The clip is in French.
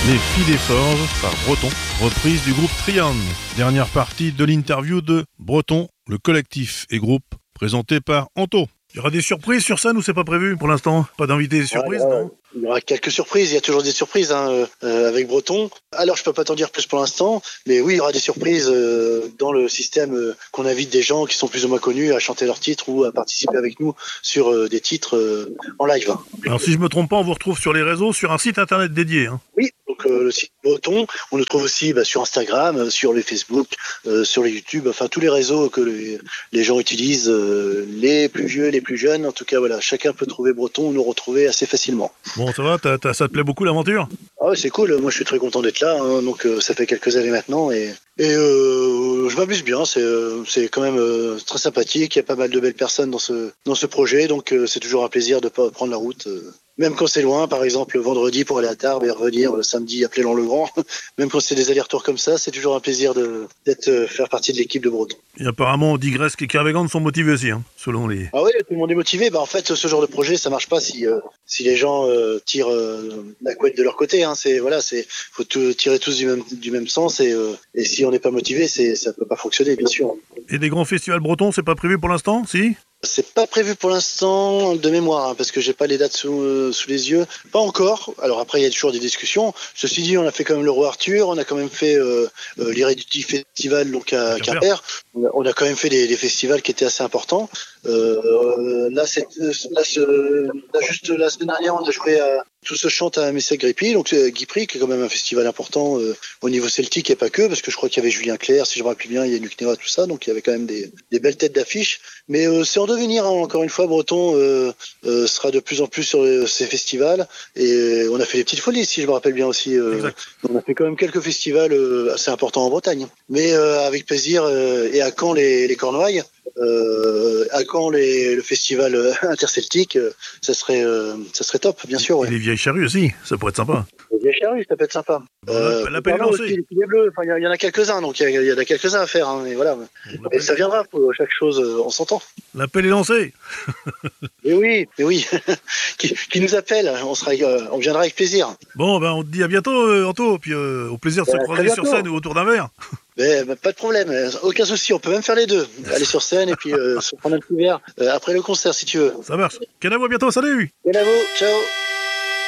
Les Filles des Forges par Breton, reprise du groupe Triangle. Dernière partie de l'interview de Breton, le collectif et groupe présenté par Anto. Il y aura des surprises sur scène ou c'est pas prévu pour l'instant? Pas d'invités surprises, non? Il y aura quelques surprises, il y a toujours des surprises avec Breton. Alors je peux pas t'en dire plus pour l'instant, mais oui, il y aura des surprises dans le système qu'on invite des gens qui sont plus ou moins connus à chanter leurs titres ou à participer avec nous sur des titres en live. Alors si je me trompe pas, on vous retrouve sur les réseaux, sur un site internet dédié. Oui, donc le site Breton, on le trouve aussi sur Instagram, sur les Facebook, sur les YouTube, enfin tous les réseaux que les gens utilisent, les plus vieux, les plus jeunes. En tout cas, voilà, chacun peut trouver Breton ou nous retrouver assez facilement. Bon, ça va, ça te plaît beaucoup l'aventure? Ah ouais, c'est cool, moi je suis très content d'être là, donc ça fait quelques années maintenant et je m'amuse bien, c'est quand même très sympathique, il y a pas mal de belles personnes dans ce projet, donc c'est toujours un plaisir de pas prendre la route. Même quand c'est loin, par exemple le vendredi pour aller à Tarbes et revenir le samedi à Plélan-le-Grand, même quand c'est des allers-retours comme ça, c'est toujours un plaisir faire partie de l'équipe de Breton. Et apparemment, Digresque et Kervegan sont motivés aussi, selon les... Ah oui, tout le monde est motivé. En fait, ce genre de projet, ça marche pas si les gens tirent la couette de leur côté. Faut tirer tous du même sens et si on n'est pas motivé, ça peut pas fonctionner, bien sûr. Et des grands festivals bretons, c'est pas prévu pour l'instant, si? C'est pas prévu pour l'instant de mémoire, parce que j'ai pas les dates sous les yeux. Pas encore. Alors après, il y a toujours des discussions. Ceci dit, on a fait quand même le Roi Arthur, on a quand même fait l'Irréductible Festival donc à Quimper. On a quand même fait des festivals qui étaient assez importants. Juste la semaine dernière, on a joué à Tout se chante à Messec-Gripy, donc Guipry, qui est quand même un festival important au niveau celtique et pas que, parce que je crois qu'il y avait Julien Clerc, si je me rappelle bien, il y a Nuc Néra, tout ça, donc il y avait quand même des belles têtes d'affiche. Mais c'est en devenir, encore une fois, Breton sera de plus en plus sur ces festivals, et on a fait des petites folies, si je me rappelle bien aussi. On a fait quand même quelques festivals assez importants en Bretagne, mais avec plaisir, et à Caen les Cornouailles. À Caen le festival interceltique, ça serait top, bien sûr. Ouais. Et les vieilles charrues aussi, ça pourrait être sympa. Les vieilles charrues, ça peut être sympa. L'appel est lancé. Aussi, les filets bleus, il y en a quelques-uns, donc il y en a quelques-uns à faire, et voilà. Et ça viendra pour chaque chose en son temps. L'appel est lancé. Et oui, qui nous appelle, on viendra avec plaisir. Bon, on te dit à bientôt, Anto, puis au plaisir de se croiser sur scène ou autour d'un verre. Pas de problème, aucun souci, on peut même faire les deux. Aller sur scène et puis se prendre un petit verre après le concert si tu veux. Ça marche. Canavo, à bientôt, salut. Canavo, ciao.